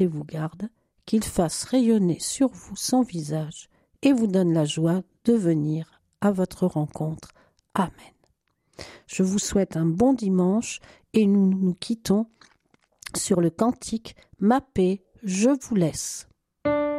et vous garde, qu'il fasse rayonner sur vous son visage et vous donne la joie de venir à votre rencontre. Amen. Je vous souhaite un bon dimanche et nous nous quittons sur le cantique « Ma paix, je vous laisse ».